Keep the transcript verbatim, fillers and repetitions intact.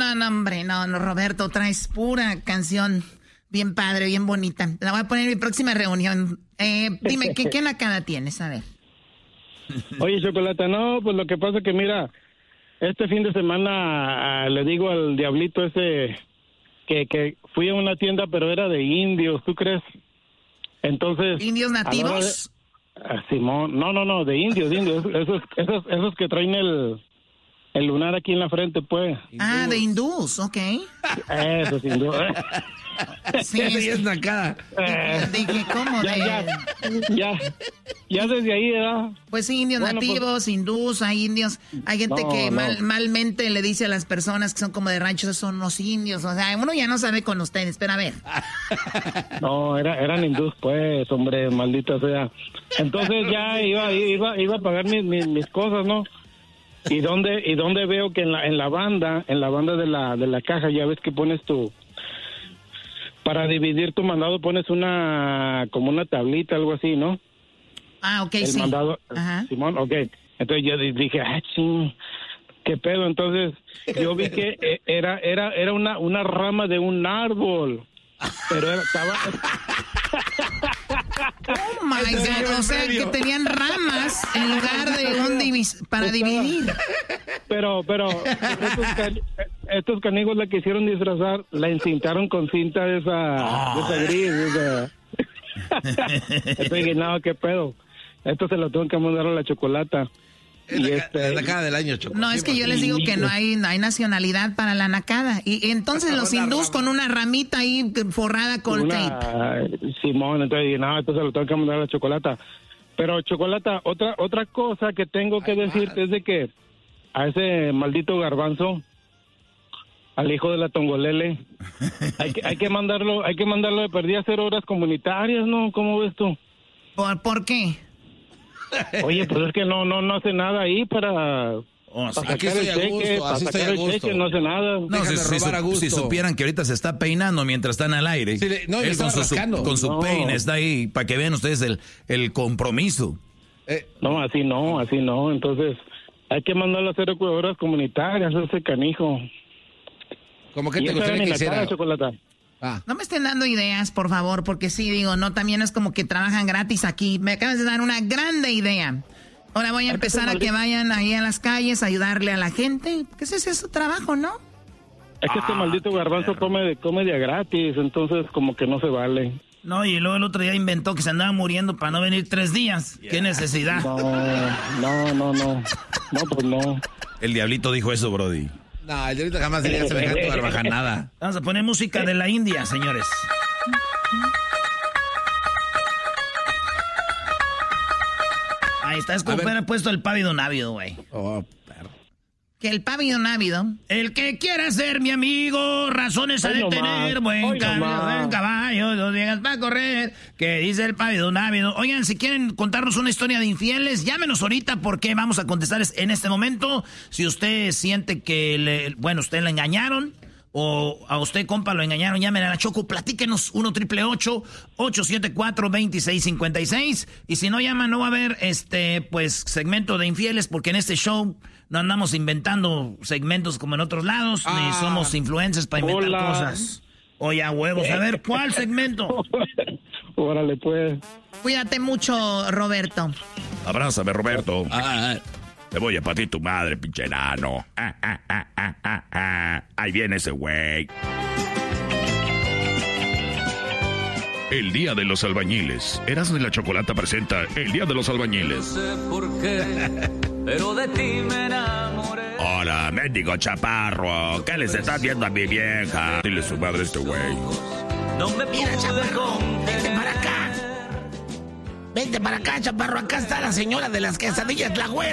No, no, hombre, no, no, Roberto, traes pura canción bien padre, bien bonita. La voy a poner en mi próxima reunión. Eh, dime, ¿qué, qué nacada tienes? A ver. Oye, Chocolata, no, pues lo que pasa que mira, este fin de semana uh, le digo al diablito ese que, que fui a una tienda, pero era de indios, ¿tú crees? Entonces... ¿Indios nativos? De, uh, Simón, no, no, no, de indios, de indios, esos, esos, esos que traen el... El lunar aquí en la frente, pues. Ah, de hindús, ok. Eso, sin duda. Sí, sí, es nacada. Eh, dije, ¿cómo? Ya, de... ya, ya, ya desde ahí, ¿verdad? Pues sí, indios bueno, nativos, pues, hindús, hay indios. Hay gente no, que mal, no. malmente le dice a las personas que son como de ranchos, esos son los indios. O sea, uno ya no sabe con ustedes, pero a ver. No, era, eran hindús, pues, hombre, maldita sea. Entonces ya iba, iba, iba a pagar mis, mis, mis cosas, ¿no? Y dónde y dónde veo que en la en la banda en la banda de la de la caja ya ves que pones tu para dividir tu mandado pones una como una tablita algo así, ¿no? Ah, ok, el sí. mandado, Ajá. Simón, ok. Entonces yo dije, ah, ching, qué pedo. Entonces yo vi que era era era una una rama de un árbol, pero era, estaba Oh my God, o sea que tenían ramas en lugar de un divis para dividir. Pero, pero, estos, can estos canigos la quisieron disfrazar, la encintaron con cinta de esa, oh. de esa gris, de esa... Entonces dije, no, qué pedo. Esto se lo tengo que mandar a la Chocolata. Es la, este, la nacada del año, Chocolata. No, es que yo les digo que no hay, no hay nacionalidad para la nacada. Y entonces los hindús con una ramita ahí forrada con una, tape. Simón, entonces dije, no, esto se lo tengo que mandar a la Chocolata. Pero, Chocolata, otra otra cosa que tengo que Ay, decirte man. es de que a ese maldito garbanzo, al hijo de la Tongolele, hay que, hay que mandarlo, hay que mandarlo de perdida a hacer horas comunitarias, ¿no? ¿Cómo ves tú? ¿Por, ¿por qué? Oye, pues es que no no no hace nada ahí para... Oh, sí. Aquí estoy a gusto, así estoy a gusto. Cheque, no hace nada. No, si, si, su, a gusto. si supieran que ahorita se está peinando mientras están al aire. Sí, le, no, Él con su, su, con su no. peine está ahí para que vean ustedes el, el compromiso. Eh, no, así no, así no. Entonces, hay que mandarlo a hacer horas comunitarias, ese canijo. ¿Cómo que te gustaría que hiciera? Chocolata. Ah. No me estén dando ideas, por favor, porque sí, digo, no, también es como que trabajan gratis aquí. Me acabas de dar una grande idea. Ahora voy a empezar a que vayan ahí a las calles a ayudarle a la gente. ¿Qué es ese es su trabajo, no? Es que este ah, maldito garbanzo come de, come de gratis, entonces como que no se vale. No, y luego el otro día inventó que se andaba muriendo para no venir tres días. Yeah. ¿Qué necesidad? No, no, no, no. No, pues no. El diablito dijo eso, Brody. No, el diablito jamás diría semejante barbajanada. Vamos a poner música de la India, señores. Ahí está, es como hubiera puesto el pávido návido, güey. Oh, perro. Que el pávido návido. El que quiera ser mi amigo, razones a detener, buen caballo, buen caballo, dos días para correr, que dice el pávido návido. Oigan, si quieren contarnos una historia de infieles, llámenos ahorita porque vamos a contestar en este momento. Si usted siente que, le, bueno, usted le engañaron, o a usted, compa, lo engañaron, llamen a la Choco, platíquenos, uno triple ocho, ocho siete cuatro, dos seis cinco seis. Y si no llaman, no va a haber, este, pues, segmento de infieles, porque en este show no andamos inventando segmentos como en otros lados, ah, ni somos influencers para inventar hola. cosas. Oye, a huevos, a ver, ¿cuál segmento? Órale, pues. Cuídate mucho, Roberto. Abrázame, Roberto. Ah, ah. Te voy a patir tu madre, pinche enano. Ah, ah, ah, ah, ah, ah. Ahí viene ese güey. El Día de los Albañiles. Erasmo y la Chocolata presenta El Día de los Albañiles. No sé por qué, pero de ti me enamoré. Hola, mendigo chaparro. ¿Qué les estás viendo a mi vieja? Dile su madre a este güey. No me Mira, chaparro, vente para acá. Vente para acá, chaparro. Acá está la señora de las quesadillas, la güera.